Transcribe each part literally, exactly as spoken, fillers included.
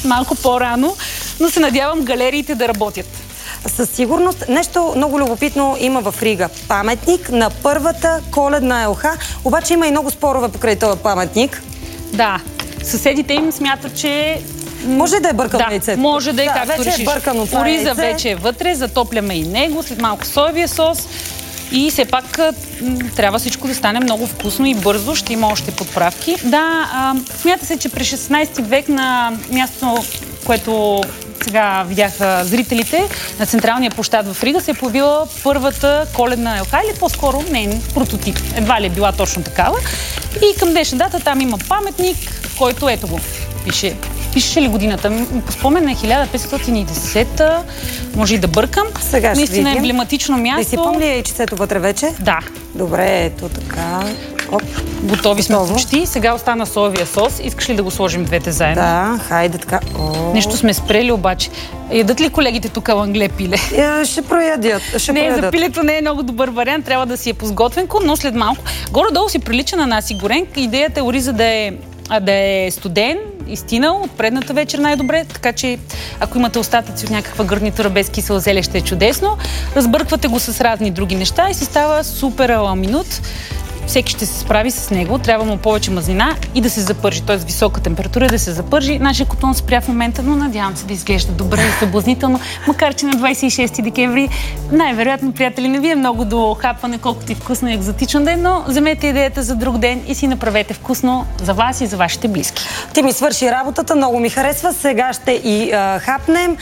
малко по-рано, но се надявам галериите да работят. Със сигурност. Нещо много любопитно има в Рига. Паметник на първата коледна елха. Обаче има и много спорове покрай този паметник. Да, съседите им смятат, че... Може да е бъркано да, яйцето. може да е, да, както вече решиш. Е бъркано това Ориза яйце. вече е вътре, затопляме и него, след малко соевия сос. И все пак трябва всичко да стане много вкусно и бързо. Ще има още подправки. Да, а, смята се, че през шестнайсети век на място, което сега видяха зрителите, на централния площад в Рига се е появила първата коледна елха, или по-скоро нейн прототип. Едва ли е била точно такава. И към днешна дата там има паметник, който ето го пише. Пишеше ли годината? По спомен е хиляда петстотин и десета. Може и да бъркам. Сега наистина е емблематично място. Да си помни ли яйчецето вътре вече? Да. Добре, ето така. Оп. Готови сме почти. Сега остана соевия сос. Искаш ли да го сложим двете заедно? Да, хайде така. О. Нещо сме спрели обаче. Ядат ли колегите тук лангле пиле? Е, ще проядят. Ще не, проядат. за пилето не е много добър вариант. Трябва да си е позготвенко, но след малко. Горе-долу си прилича на наси горен. Идеята е ориза да е, да е студен, изтинал от предната вечер най-добре, така че ако имате остатъци от някаква гарнитура без кисело зеле, ще е чудесно. Разбърквате го с разни други неща и си става супер аламинут. Всеки ще се справи с него, трябва му повече мазнина и да се запържи, т.е. висока температура да се запържи. Нашия котон спря в момента, но надявам се да изглежда добре и съблазнително, макар че на двайсет и шести декември най-вероятно, приятели, не ви е много до хапване, колкото и вкусно и екзотично ден, но вземете идеята за друг ден и си направете вкусно за вас и за вашите близки. Ти ми свърши работата, много ми харесва, сега ще и а, хапнем.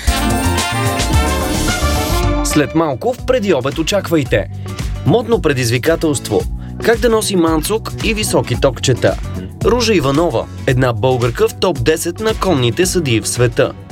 След малко в преди обед очаквайте модно предизвикателство. Как да носи манцук и високи токчета. Ружа Иванова, една българка в топ десет на конните съдии в света.